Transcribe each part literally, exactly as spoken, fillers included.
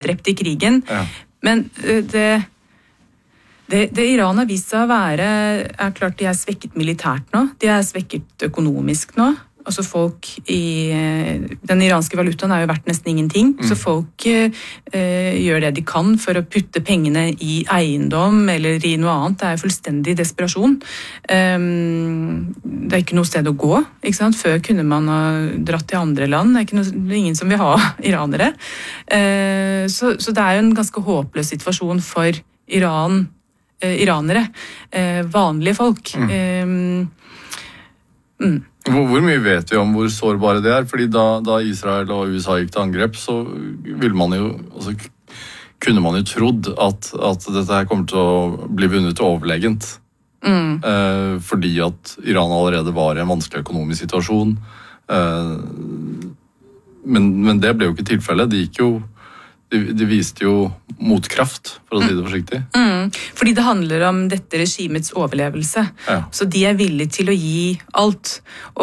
drept i krigen. Ja. Men det, det, det Iran har vist seg å være, er klart de er svekket militært nå, de er svekket økonomisk nå. Altså folk i, den iranske valutaen er jo verdt nesten ingenting, mm. så folk eh, gjør det de kan for å putte pengene i eiendom eller i noe annet. Det er fullstendig desperasjon. Um, det er ikke noe sted å gå, ikke sant? Før kunne man ha dratt til andre land. Det er, ikke noe, det er ingen som vil ha iranere. Uh, så, så det er jo en ganske håpløs situasjon for Iran, uh, iranere, uh, vanlige folk. Mm. Um, mm. Hvor, hvor mye vet vi om hvor sårbare det er? Fordi da, da Israel og U S A gikk til angrep, så ville man jo, altså, kunne man jo trodd at, at dette her kommer til å bli vunnet overlegent. Mm. Eh, fordi at Iran allerede var i en vanskelig økonomisk situasjon. Eh, men, men det ble jo ikke tilfellet. De gikk jo De, de viste jo motkraft, for å si det forsiktig. Mm, fordi det handler om dette regimets overlevelse. Ja. Så de er villige til å gi alt.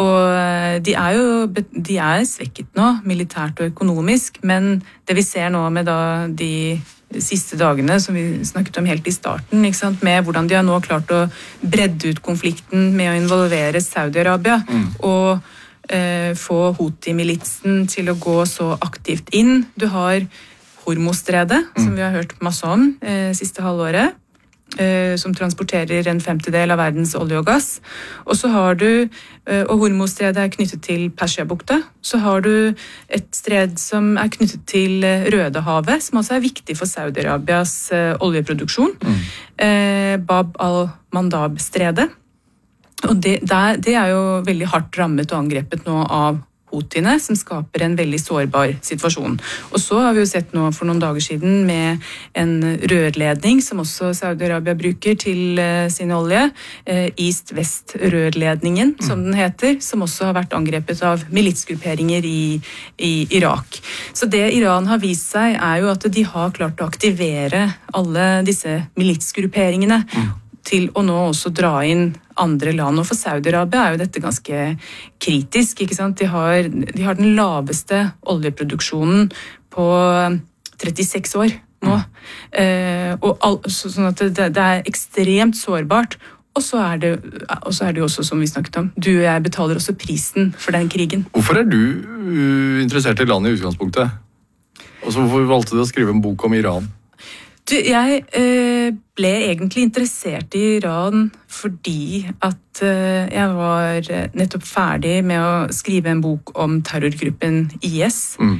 Og de er jo de er svekket nå, militært og økonomisk, men det vi ser nå med da de siste dagene, som vi snakket om helt i starten, ikke sant, med hvordan de har nå klart å bredde ut konflikten med å involvere Saudi-Arabia, mm. og eh, få Houthi-militsen til å gå så aktivt inn. Du har Hormuzstredet, mm. som vi har hørt masse om eh, siste halvåret, eh, som transporterer en femtedel av verdens olje og gass. Og så har du, eh, og Hormuzstredet er knyttet til Persiabukta, så har du et stred som er knyttet til Rødehavet, som også er viktig for Saudi-Arabias eh, oljeproduksjon. Mm. Eh, Bab al-Mandab-stredet. Og det, det er jo veldig hardt rammet og angrepet nå av Houthiene, som skaper en veldig sårbar situasjon. Og så har vi jo sett nå for noen dager siden med en rørledning, som også Saudi-Arabia bruker til uh, sin olje, uh, East-Vest-rørledningen, mm. som den heter, som også har vært angrepet av militsgrupperinger i, i Irak. Så det Iran har vist seg er jo at de har klart å aktivere alle disse militsgrupperingene, mm. til å nå også dra inn andre land. Og for Saudi-Arabia er jo dette ganske kritisk, ikke sant? De har, de har den laveste oljeproduksjonen på trettiseks år nå. Mm. Eh, og all, så, sånn at det, det er ekstremt sårbart. Og så er det og så er det jo også, som vi snakket om, du og jeg betaler også prisen for den krigen. Hvorfor er du uh, interessert i landet i utgangspunktet? Og så hvorfor valgte du å skrive en bok om Iran? Du, jeg eh, ble egentlig interessert i Iran fordi at eh, jeg var nettopp ferdig med å skrive en bok om terrorgruppen I S. Mm.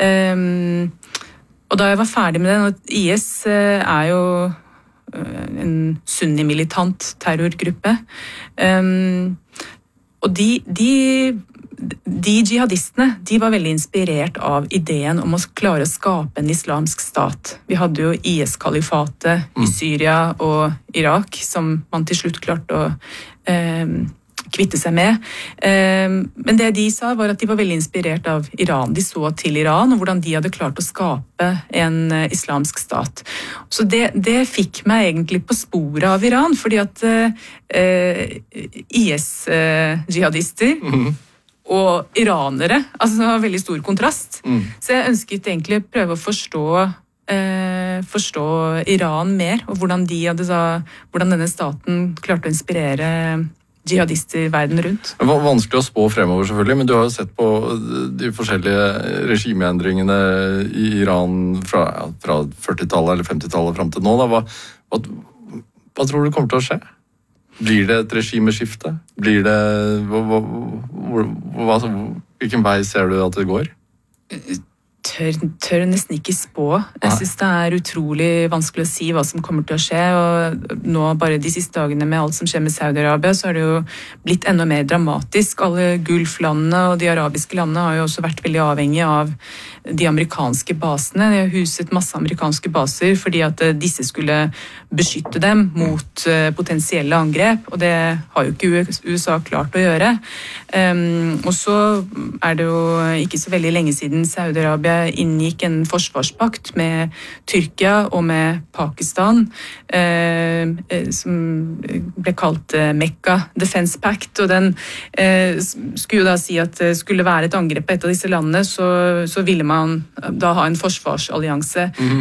Um, og da jeg var ferdig med den, og I S eh, er jo en sunni-militant terrorgruppe, um, og de, de De jihadistene de var veldig inspirert av ideen om å klare å skape en islamsk stat. Vi hadde jo I S-kalifatet mm. i Syria og Irak, som man til slutt klarte å eh, kvitte seg med. Eh, men det de sa var at de var veldig inspirert av Iran. De så til Iran og hvordan de hadde klart å skape en eh, islamsk stat. Så det, det fikk meg egentlig på sporet av Iran, fordi at eh, I S-jihadister mm. og iranere, altså det var veldig stor kontrast. Mm. Så jeg ønsket egentlig å prøve å forstå, eh, forstå Iran mer, og hvordan, de hadde da, hvordan denne staten klarte å inspirere jihadister verden rundt. Det var vanskelig å spå fremover selvfølgelig, men du har jo sett på de forskjellige regimeendringene i Iran fra, fra førtitallet eller femtitallet frem til nå. Da. Hva, hva, hva tror du kommer til å skje? Blir det et regimeskifte? Blir det hva, hva, hva, hvilken vei ser du at det går? Tør, tør nesten ikke spå. Jeg synes det er utrolig vanskelig å si hva som kommer til å skje, og nå bare de siste dagene med alt som skjer med Saudi-Arabia, så har det jo blitt enda mer dramatisk. Alle gulflandene og de arabiske landene har jo også vært veldig avhengige av de amerikanske basene. De har huset masse amerikanske baser fordi at disse skulle beskytte dem mot potensielle angrep, og det har jo ikke U S A klart å gjøre. Um, og så er det jo ikke så veldig lenge siden Saudi-Arabia inngikk en forsvarspakt med Tyrkia og med Pakistan, eh, som ble kalt Mekka Defense Pact, og den eh, skulle jo da si at det skulle være et angrep på et av disse landene, så, så ville man da ha en forsvarsallianse. Mm.